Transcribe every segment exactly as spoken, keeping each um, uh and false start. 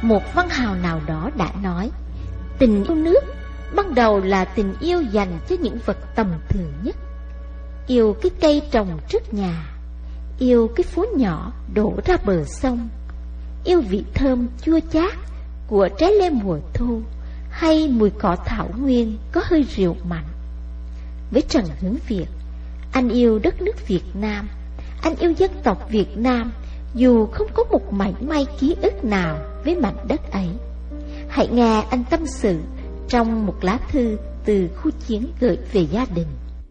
một văn hào nào đó đã nói, tình yêu nước ban đầu là tình yêu dành cho những vật tầm thường nhất. Yêu cái cây trồng trước nhà, yêu cái phố nhỏ đổ ra bờ sông, yêu vị thơm chua chát của trái lê mùa thu, hay mùi cỏ thảo nguyên có hơi rượu mạnh. Với Trần Hướng Việt, anh yêu đất nước Việt Nam, anh yêu dân tộc Việt Nam, dù không có một mảy may ký ức nào với mảnh đất ấy. Hãy nghe anh tâm sự trong một lá thư từ khu chiến gửi về gia đình.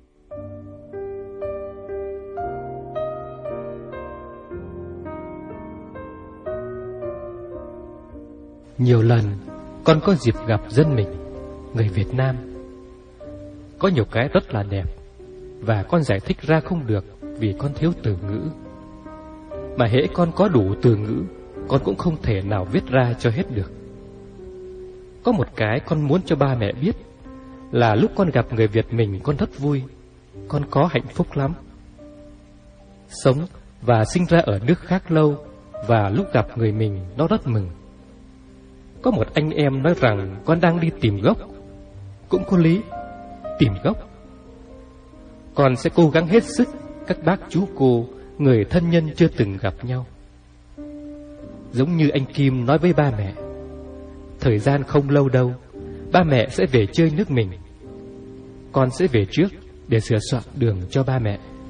Nhiều lần con có dịp gặp dân mình, người Việt Nam. Có nhiều cái rất là đẹp, và con giải thích ra không được vì con thiếu từ ngữ. Mà hễ con có đủ từ ngữ, con cũng không thể nào viết ra cho hết được. Có một cái con muốn cho ba mẹ biết, là lúc con gặp người Việt mình con rất vui, con có hạnh phúc lắm. Sống và sinh ra ở nước khác lâu, và lúc gặp người mình nó rất mừng. Có một anh em nói rằng con đang đi tìm gốc. Cũng có lý, tìm gốc. Con sẽ cố gắng hết sức các bác chú cô, người thân nhân chưa từng gặp nhau. Giống như anh Kim nói với ba mẹ, thời gian không lâu đâu, ba mẹ sẽ về chơi nước mình. Con sẽ về trước để sửa soạn đường cho ba mẹ.